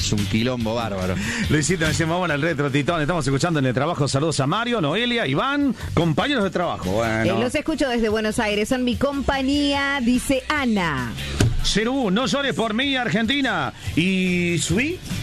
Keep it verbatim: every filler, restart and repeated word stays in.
es un quilombo bárbaro. Luisito, decimos, bueno, el Retro Titón, estamos escuchando en el trabajo. Saludos a Mario, Noelia, Iván, compañeros de trabajo. Bueno. Eh, los escucho desde Buenos Aires, son mi compañía, dice Ana. cero uno, no llores por mí, Argentina. Y Sui.